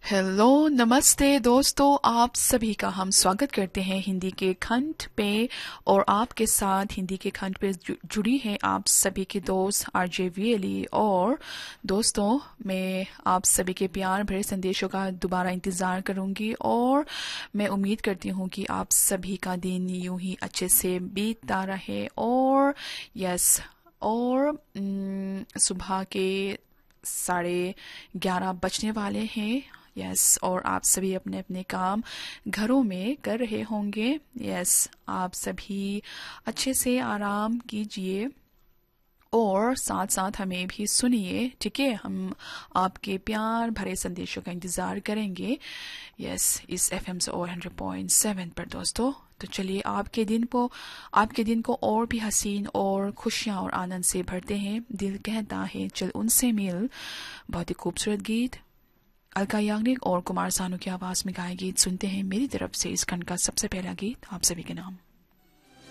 Hello नमस्ते दोस्तों, आप सभी का हम स्वागत करते हैं हिंदी के खंड पे। और आपके साथ हिंदी के खंड पे जुड़ी हैं आप सभी के दोस्त आरजे वीएली। और दोस्तों, मैं आप सभी के प्यार भरे संदेशों का दोबारा इंतज़ार करूंगी और मैं उम्मीद करती हूँ कि आप सभी का दिन यूं ही अच्छे से बीतता रहे। और यस, और सुबह के 11:30 बजने वाले हैं। यस, और आप सभी अपने अपने काम घरों में कर रहे होंगे। यस, आप सभी अच्छे से आराम कीजिए और साथ साथ हमें भी सुनिए, ठीक है। हम आपके प्यार भरे संदेशों का इंतज़ार करेंगे। यस, इस एफएम से और 100.7 पर दोस्तों। तो चलिए आपके दिन को और भी हसीन और खुशियाँ और आनंद से भरते हैं। दिल कहता है चल उनसे मिल, बहुत ही खूबसूरत गीत अलका याग्निक और कुमार सानू की आवाज में गाए गीत सुनते हैं। मेरी तरफ से इस खंड का सबसे पहला गीत आप सभी के नाम।